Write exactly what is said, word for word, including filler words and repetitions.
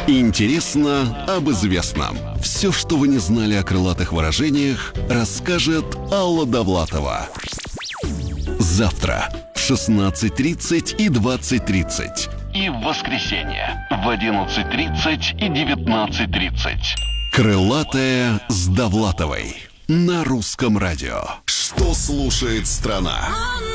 Интересно об известном. Все, что вы не знали о крылатых выражениях, расскажет Алла Довлатова. Завтра в шестнадцать тридцать и двадцать тридцать. И в воскресенье в одиннадцать тридцать и девятнадцать тридцать. Крылатая с Довлатовой на Русском радио. Что слушает страна?